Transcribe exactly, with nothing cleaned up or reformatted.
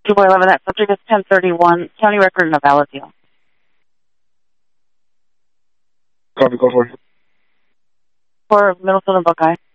two four eleven, that subject is ten thirty-one, county record and a valid deal. Copy, go for it. For Minnesota Buckeye.